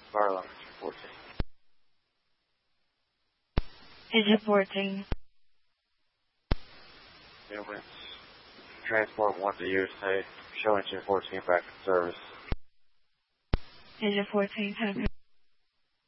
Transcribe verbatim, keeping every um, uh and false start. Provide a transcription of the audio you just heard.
Barlow, fourteen. Agent fourteen. Humans. Transport one to U S A. Show engine fourteen back in service. Agent fourteen, ten.